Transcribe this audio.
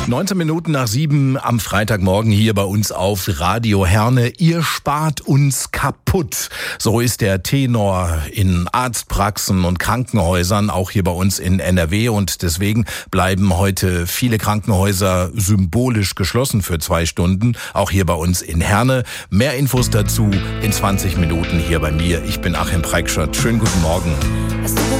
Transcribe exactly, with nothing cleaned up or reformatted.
neunzehn Minuten nach sieben am Freitagmorgen hier bei uns auf Radio Herne. Ihr spart uns kaputt. So ist der Tenor in Arztpraxen und Krankenhäusern, auch hier bei uns in N R W. Und deswegen bleiben heute viele Krankenhäuser symbolisch geschlossen für zwei Stunden, auch hier bei uns in Herne. Mehr Infos dazu in zwanzig Minuten hier bei mir. Ich bin Achim Preikschat. Schönen guten Morgen.